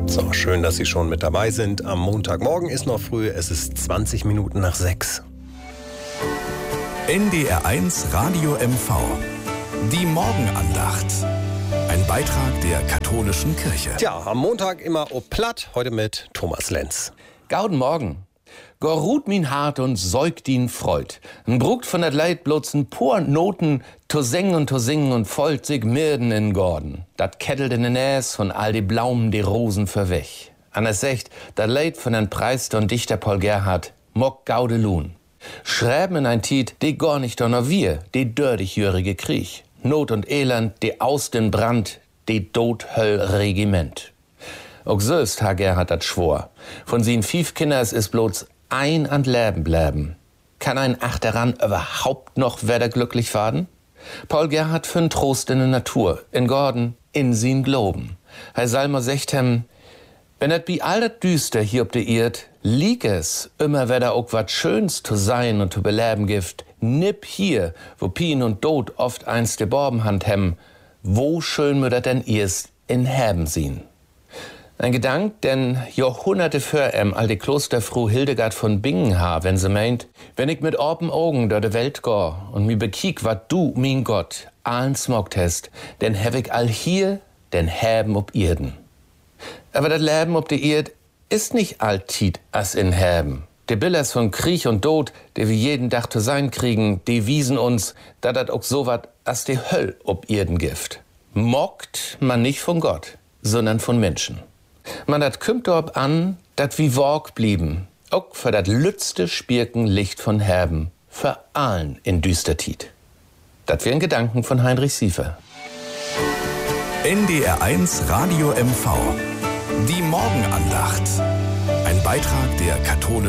So, schön, dass Sie schon mit dabei sind. Am Montagmorgen ist noch früh, es ist 20 Minuten nach 6. NDR1 Radio MV. Die Morgenandacht. Ein Beitrag der katholischen Kirche. Tja, am Montag immer ob platt, heute mit Thomas Lenz. Gauden Morgen. Gor ruht min hart und säugt ihn Freud. En brugt von der Leid bloß n paar Noten, to singen und folgt sich Mirden in Gordon. Dat kettelt in den Näs von all die Blaumen, die Rosen verwech. An es secht, dat Leid von den Preister und Dichter Paul Gerhardt, mock Gaudelun. Schreiben in ein Tiet, die gar nicht donner wir, die dördigjährige Krieg. Not und Elend, die aus den Brand, die Dodhöll-Regiment. Auch so ist Herr Gerhardt dat schwor. Von sin 5 Kinders ist bloß ein an Leben bleiben. Kann ein Achteran überhaupt noch weder glücklich werden? Paul Gerhardt für'n Trost in der Natur, in Gordon, in sin Globen. Herr Salmer secht hem, wenn et bi all dat Düster hier ob de Erd, lieg es, immer weder auch wat Schöns zu sein und zu beleben gift, nipp hier, wo Pien und Tod oft einst geborben hand hem, wo schön müdet denn erst in Haben sehen. Ein Gedank, denn Jahrhunderte vor all die Klosterfrau Hildegard von Bingen ha, wenn sie meint, wenn ich mit open Augen durch die Welt go und mi bekiek, wat du, mein Gott, allen smogt hast, denn hab ich all hier, denn Haben ob Erden. Aber das Leben ob die Erd ist nicht altit as in Haben. Die Billers von Krieg und Tod, die wir jeden Tag zu sein kriegen, die wiesen uns, dass das auch so wat as die Höll ob Erden gift. Mockt man nicht von Gott, sondern von Menschen. Man dat kümmt dort an, dat wie Worg blieben, auch für dat lützte Spirken Licht von Herben, für allen in Düstertit. Dat wären Gedanken von Heinrich Siefer. NDR1 Radio MV. Die Morgenandacht. Ein Beitrag der katholischen